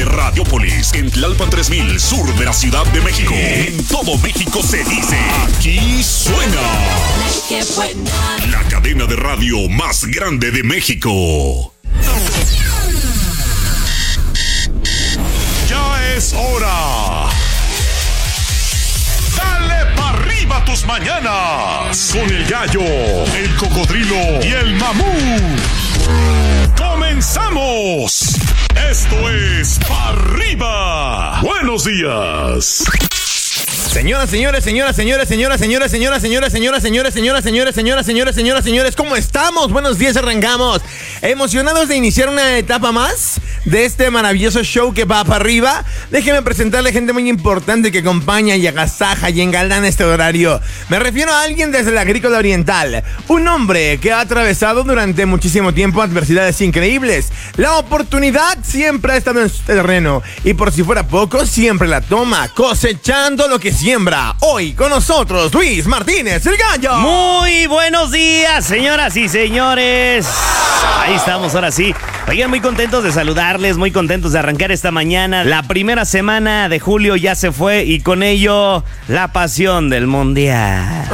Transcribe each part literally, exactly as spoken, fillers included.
de Radiopolis, en Tlalpan tres mil, sur de la Ciudad de México. En todo México se dice, aquí suena la cadena de radio más grande de México. Ya es hora. Dale pa' arriba tus mañanas con el gallo, el cocodrilo y el mamú. ¡Comenzamos! Esto es Pa' Arriba. Buenos días. Señoras, señores, señoras, señores, señoras, señores, señoras, señores, señoras, señores, señoras, señores, señoras, señores, señoras, señores, ¿cómo estamos? Buenos días, arrancamos. Emocionados de iniciar una etapa más de este maravilloso show que va para arriba. Déjenme presentarle gente muy importante que acompaña y agasaja y engalana este horario. Me refiero a alguien desde la Agrícola Oriental. Un hombre que ha atravesado durante muchísimo tiempo adversidades increíbles. La oportunidad siempre ha estado en su terreno. Y por si fuera poco, siempre la toma, cosechando lo que siembra. Hoy con nosotros, Luis Martínez, el gallo. Muy buenos días, señoras y señores. Ahí estamos, ahora sí. Oigan, muy contentos de saludarles, muy contentos de arrancar esta mañana. La primera semana de julio ya se fue y con ello la pasión del mundial.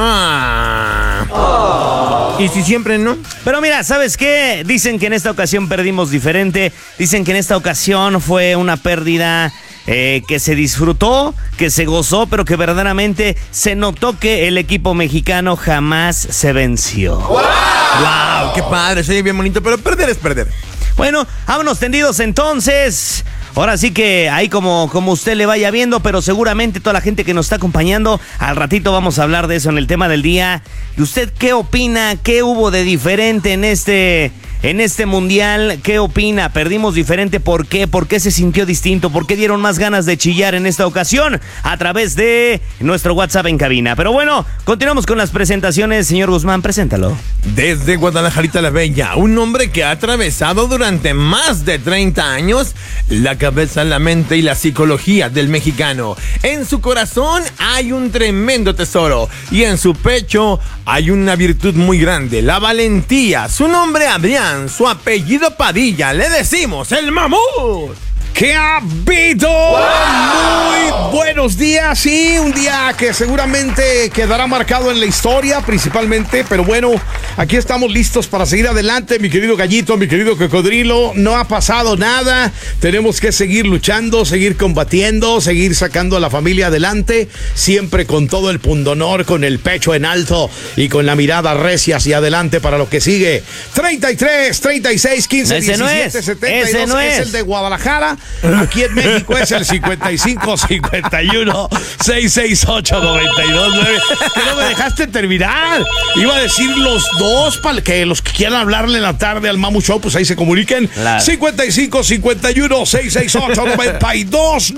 Ah. Oh. ¿Y si siempre no? Pero mira, ¿sabes qué? Dicen que en esta ocasión perdimos diferente. Dicen que en esta ocasión fue una pérdida Eh, que se disfrutó, que se gozó, pero que verdaderamente se notó que el equipo mexicano jamás se venció. ¡Wow! ¡Wow! ¡Qué padre! Soy bien bonito, pero perder es perder. Bueno, vámonos tendidos entonces. Ahora sí que ahí como, como usted le vaya viendo, pero seguramente toda la gente que nos está acompañando, al ratito vamos a hablar de eso en el tema del día. ¿Y usted qué opina? ¿Qué hubo de diferente en este... En este mundial? ¿Qué opina? ¿Perdimos diferente? ¿Por qué? ¿Por qué se sintió distinto? ¿Por qué dieron más ganas de chillar en esta ocasión? A través de nuestro WhatsApp en cabina. Pero bueno, continuamos con las presentaciones. Señor Guzmán, preséntalo. Desde Guadalajarita la Bella, un hombre que ha atravesado durante más de treinta años la cabeza, la mente y la psicología del mexicano. En su corazón hay un tremendo tesoro y en su pecho hay una virtud muy grande, la valentía. Su nombre, Adrián. Su apellido Padilla, le decimos el mamut. ¿Qué ha habido? ¡Wow! Muy buenos días, sí, un día que seguramente quedará marcado en la historia principalmente, pero bueno, aquí estamos listos para seguir adelante, mi querido gallito, mi querido cocodrilo. No ha pasado nada, tenemos que seguir luchando, seguir combatiendo, seguir sacando a la familia adelante, siempre con todo el pundonor, con el pecho en alto y con la mirada recia hacia adelante para lo que sigue. treinta y tres, treinta y seis, quince, ese diecisiete, no es. setenta y dos, Ese no es es el de Guadalajara. Aquí en México es el cincuenta y cinco, cincuenta y uno, seiscientos sesenta y ocho, noventa y dos, nueve. Que no me dejaste terminar. Iba a decir los dos para que los que quieran hablarle en la tarde al Mamu Show, pues ahí se comuniquen. Claro. cincuenta y cinco, cincuenta y uno, seiscientos sesenta y ocho, noventa y dos,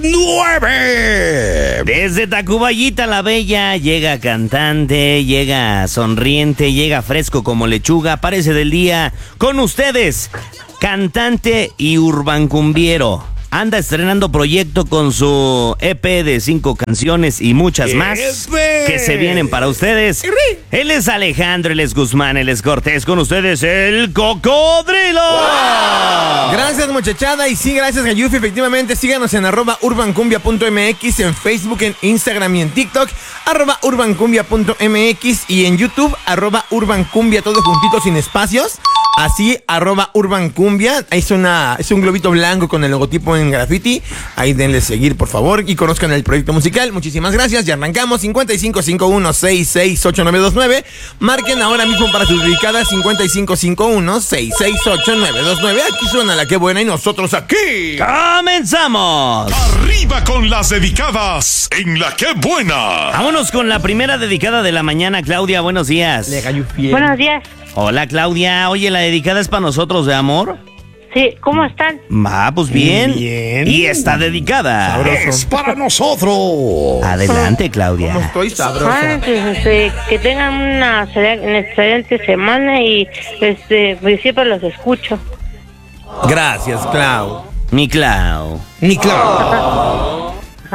nueve. Desde Tacuballita la Bella llega cantante, llega sonriente, llega fresco como lechuga. Aparece del día con ustedes, cantante y urbancumbiero. Anda estrenando proyecto con su E P de cinco canciones y muchas más que se vienen para ustedes. Él es Alejandro, él es Guzmán, él es Cortés. Con ustedes, el Cocodrilo. ¡Wow! Gracias, muchachada. Y sí, gracias, Gayufi. Efectivamente, síganos en arroba urbancumbia punto mx, en Facebook, en Instagram y en TikTok, arroba urbancumbia punto mx, y en YouTube, arroba urbancumbia, todo juntito sin espacios. Así, arroba urbancumbia. Es, una, es un globito blanco con el logotipo en graffiti. Ahí denle seguir, por favor, y conozcan el proyecto musical. Muchísimas gracias. Ya arrancamos. Cincuenta y cinco, cincuenta y uno, sesenta y seis, ochenta y nueve veintinueve. Marquen ahora mismo para sus dedicadas. Cincuenta y cinco, cincuenta y uno, sesenta y seis, ochenta y nueve veintinueve. Aquí suena la que buena y nosotros aquí ¡comenzamos! Arriba con las dedicadas en la que buena. Vámonos con la primera dedicada de la mañana. Claudia, buenos días. Buenos días. Hola, Claudia. Oye, ¿la dedicada es para nosotros, de amor? Sí, ¿cómo están? Ah, pues bien. Bien. Y está dedicada. Sabroso. Es para nosotros. Adelante, Claudia. ¿Cómo estoy? Sabrosa. Ah, pues, este, que tengan una excelente semana y este, pues, siempre los escucho. Gracias, Clau. Mi Clau. Mi Clau.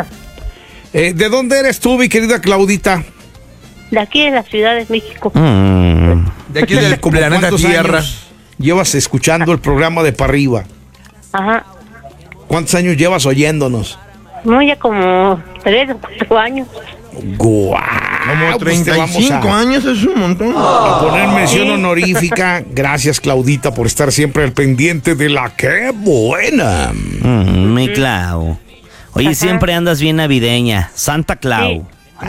Eh, ¿De dónde eres tú, mi querida Claudita? De aquí de la Ciudad de México. Mm. De aquí del ¿Cómo planeta cuántos Tierra. años llevas escuchando el programa de Pa' Arriba? Ajá. ¿Cuántos años llevas oyéndonos? No, ya como tres o cuatro años. ¡Guau! Como Pues te treinta y vamos cinco a- años es un montón. A poner mención Sí. honorífica. Gracias, Claudita, por estar siempre al pendiente de la ¡Qué buena! Mm, mi Clau. Oye, Ajá. siempre andas bien navideña. Santa Clau.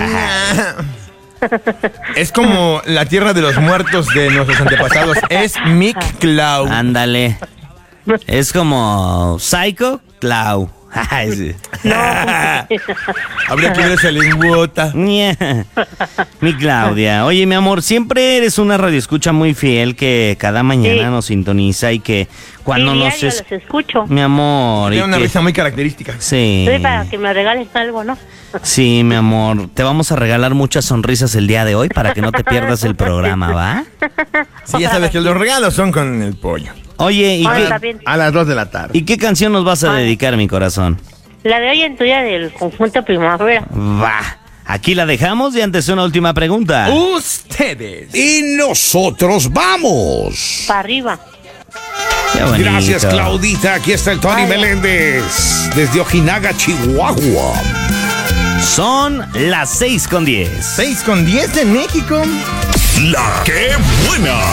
Es como la tierra de los muertos de nuestros antepasados. Es Mictlau. Ándale. Es como Psycho Clau. Ay, sí. Habría que ver esa lingüota. Ñe. Mi Claudia. Oye, mi amor, siempre eres una radioescucha muy fiel que cada mañana Sí. nos sintoniza y que cuando Sí, nos... diario es- los escucho. Mi amor. y Tiene una que- risa muy característica. Sí. Soy para que me regalen algo, ¿no? Sí, mi amor. Te vamos a regalar muchas sonrisas el día de hoy para que no te pierdas el programa, ¿va? Sí, ya sabes que los regalos son con el pollo. Oye, ¿y Ah, qué, está bien. A las dos de la tarde. ¿y qué canción nos vas a dedicar, mi corazón? La de hoy en tuya del conjunto Primavera. Va. Aquí la dejamos y antes una última pregunta. Ustedes. Y nosotros vamos. Para arriba. Qué bonito. Gracias, Claudita. Aquí está el Tony Meléndez desde Ojinaga, Chihuahua. Son las seis con diez. seis con diez de México. La que buena.